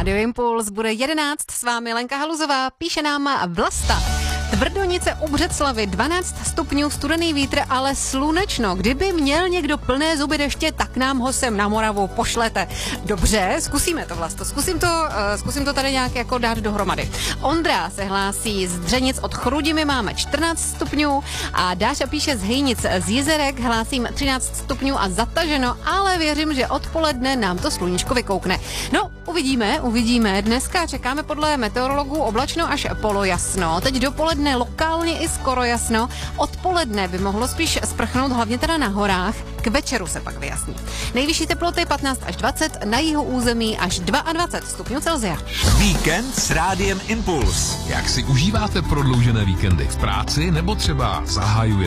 Rádio Impuls bude 11, s vámi Lenka Haluzová, píše nám Vlasta. Tvrdonice u Břeclavi, 12 stupňů, studený vítr, ale slunečno. Kdyby měl někdo plné zuby deště, tak nám ho sem na Moravu pošlete. Dobře, zkusíme to, Vlasto, zkusím to tady nějak jako dát dohromady. Ondra se hlásí z Dřenic, od Chrudimi máme 14 stupňů a Dáša píše z Hejnic, z Jizerek hlásím 13 stupňů a zataženo, ale věřím, že odpoledne nám to sluníčko vykoukne. No, uvidíme. Dneska čekáme podle meteorologů oblačno až polojasno. Teď dopoledne lokálně i skoro jasno. Odpoledne by mohlo spíš sprchnout, hlavně teda na horách. K večeru se pak vyjasní. Nejvyšší teploty 15 až 20, na jihu území až 22 stupňů Celsia. Víkend s Rádiem Impuls. Jak si užíváte prodloužené víkendy? V práci nebo třeba zahajujete